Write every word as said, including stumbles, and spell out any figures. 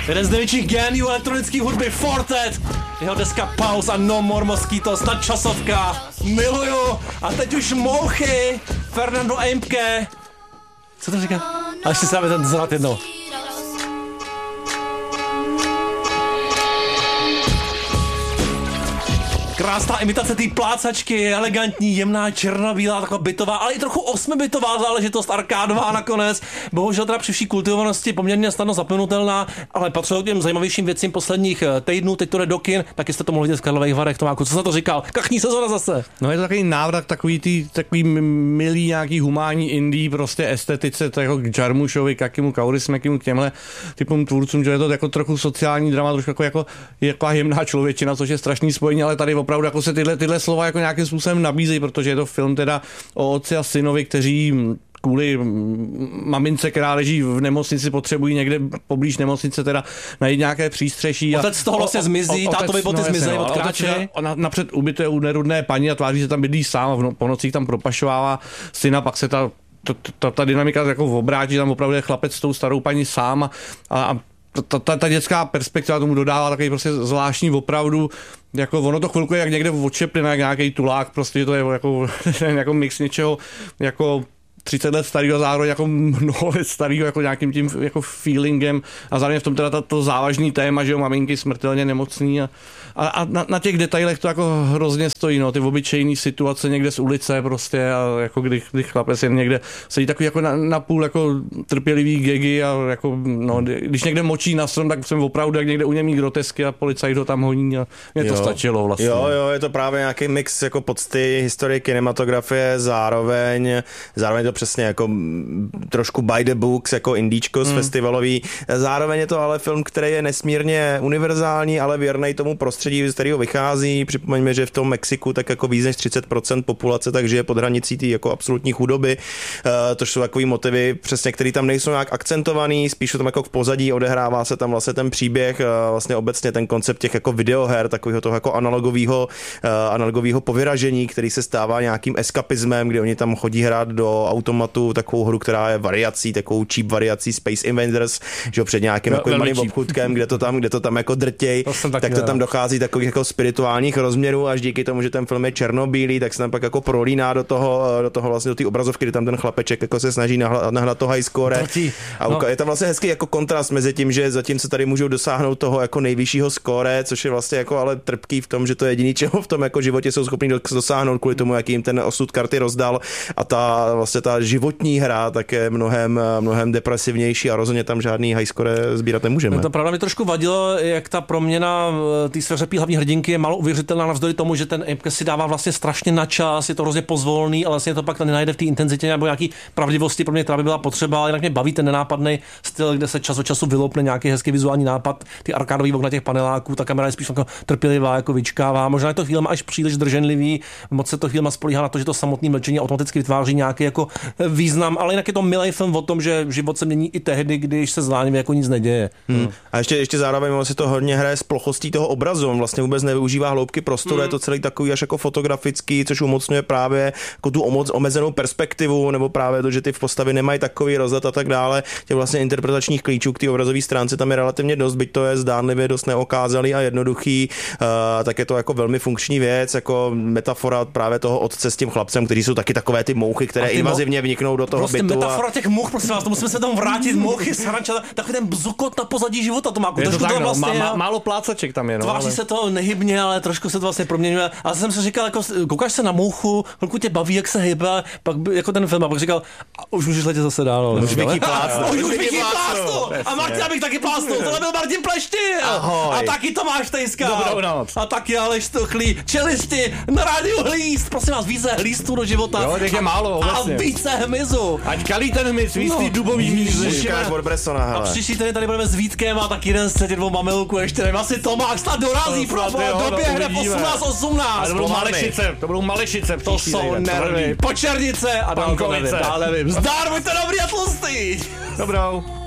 Jeden z největších géniů elektronické hudby, Fortet. Jeho deska Pause a No More Mosquitos, nadčasovka. Miluju. A teď už mouchy. Fernando Eimke. Co to říká? A ještě si dáme ten zrat jednou. Krásná imitace té plácačky, elegantní, jemná, černobílá, taková bytová, ale i trochu osmibitová záležitost, arkádová nakonec. Bohužel teda při vší kultivovanosti poměrně snadno zapomenutelná, ale patřilo k těm zajímavějším věcím posledních týdnů, teď to jde do kin, taky jste to mohli vidět v Karlových Varech, Tomáku. Co jsi to říkal? Kachní sezona zase. No je to takový návrat takový tý, takový milý nějaký humánní indie, prostě estetice, to jako k Jarmušovi, k Akimu Kaurismäkimu, k těmhle typům tvůrcům, že je to jako trochu sociální drama, trošku jako, jako, jako jemná člověčina, což je strašný spojení, ale tady opravdu jako se tyhle, tyhle slova jako nějakým způsobem nabízejí, protože je to film teda o otci a synovi, kteří kvůli mamince, která leží v nemocnici, potřebují někde poblíž nemocnice teda najít nějaké přístřeší. Otec z toho vlastně zmizí, tátovi boty zmizí, odkráče. Ona napřed ubytuje u nerudné paní a tváří se tam bydlí sám a v no, po nocích tam propašovává syna, pak se ta, ta, ta, ta dynamika jako obrátí, tam opravdu je chlapec s tou starou paní sám a, a Ta, ta, ta dětská perspektiva tomu dodává takový prostě zvláštní opravdu, jako ono to chvilku je jak někde odčepne, jak nějaký tulák, prostě to je jako, jako mix něčeho, jako třicet let starého, zároveň jako mnoho let starého, jako nějakým tím jako feelingem a zároveň v tom teda to, to závažný téma, že jo, maminky smrtelně nemocný a, a, a na, na těch detailech to jako hrozně stojí, no, ty obyčejný situace někde z ulice prostě a jako kdy, kdy chlapec jen někde sedí takový jako na, na půl jako trpělivý gagy a jako, no, když někde močí na strom, tak jsem opravdu jak někde u něj mít grotesky a policajt ho tam honí a mě to jo. stačilo vlastně. Jo, jo, je to právě nějaký mix jako pocty, historie kinematografie, zároveň, zároveň to přesně jako trošku by the books, jako indíčko z mm. festivalový. Zároveň je to ale film, který je nesmírně univerzální, ale věrnej tomu prostředí, z kterého vychází. Připomeňme, že v tom Mexiku tak jako víc než třicet procent populace, takže je pod hranicí té jako absolutní chudoby. Uh, to jsou takový motivy, přesně, který tam nejsou nějak akcentovaný, spíš tam jako v pozadí odehrává se tam vlastně ten příběh, uh, vlastně obecně ten koncept těch jako videoher, takového toho jako analogového uh, analogového povyražení, který se stává nějakým eskapismem, kdy oni tam chodí hrát do automatu takovou hru, která je variací, takovou cheap variací Space Invaders, že před nějakým no, jako malým obchůdkem, kde to tam, kde to tam jako drtěj, to tak to tam dochází takových jako spirituálních rozměrů, až díky tomu, že ten film je černobílý, tak se tam pak jako prolíná do toho, do toho vlastně do té obrazovky, kdy tam ten chlapeček jako se snaží nahrát nahla to high score. A no. je tam vlastně hezký jako kontrast mezi tím, že zatímco tady můžou dosáhnout toho jako nejvyššího score, což je vlastně jako ale trpký v tom, že to je jediný, čeho v tom jako životě jsou schopní dosáhnout kvůli tomu, jaký jim ten osud karty rozdal, a ta vlastně ta životní hra tak je mnohem, mnohem depresivnější a rozhodně tam žádný high score sbírat nemůžeme. No to pravda mi trošku vadilo, jak ta proměna té sveřepí hlavní hrdinky je málo uvěřitelná navzdory tomu, že ten Eimke si dává vlastně strašně na čas, je to hrozně pozvolný, ale vlastně to pak nenajde v té intenzitě nebo nějaký pravdivosti, pro mě, která by byla potřeba, ale jinak mě baví ten nenápadný styl, kde se čas od času vyloupne nějaký hezký vizuální nápad, ty arkádový okna těch paneláků, ta kamera je spíš jako trpělivá, jako vyčkává. Možná je to film až příliš drženlivý, moc se to film spolíhá na to, že to samotné mlčení automaticky vytváří nějaký jako význam, ale jinak je to milý film o tom, že život se mění i tehdy, když se zvláně jako nic neděje. Hmm. A ještě, ještě zároveň on si to hodně hraje s plochostí toho obrazu, on vlastně vůbec nevyužívá hloubky prostoru, hmm. je to celý takový až jako fotografický, což umocňuje právě jako tu omezenou perspektivu, nebo právě to, že ty postavy nemají takový rozhled a tak dále. Těch vlastně interpretačních klíčů k té obrazové stránce tam je relativně dost, byť to je zdánlivě dost neokázalý a jednoduchý, uh, tak je to jako velmi funkční věc, jako metafora právě toho otce s tím chlapcem, kteří jsou taky takové ty mouchy, které invazivně vniknou do toho prostě bytu. Metafora a... těch mouch, prosím vás, to musíme se tam vrátit, mouchy, sarančata, takový ten bzukot na pozadí života, to má je to tak, no, vlastně, má, má, málo plácaček tam je, no. Tváří ale... se to nehybně, ale trošku se to vlastně proměňuje. A jsem si říkal, jako koukáš se na mouchu, chvilku tě baví, jak se hýbe, pak by, jako ten film, a pak říkal, a už můžeš letět zase dál. Už bych jí plásnul. Už bych jí plásnul. A Martina bych taky plásnul. Tohle byl Martin Pleštil. Ahoj. A taky Tomáš Tejska. Dobrou noc. A taky Aleš Stuchlý. Čelisti na rádiu Hlíst. Prosím vás, více hlístů do života. Jo, těch je málo, vlastně. A více hmyzu. Ať kalí ten hmyz, víc ty dubový hmyzy. A příští týden tady budeme s Vítkem a tak jeden z těch dvou mamilků, ještě nevím, asi Tomáš snad dorazí, pro doběhne osmnáct osmnáct. To budou Malešice, to budou Malešice. To jsou nervy. Počernice a dál to nevím, dál nevím. Zdar, buďte dobrý a tlustý. Dobrou.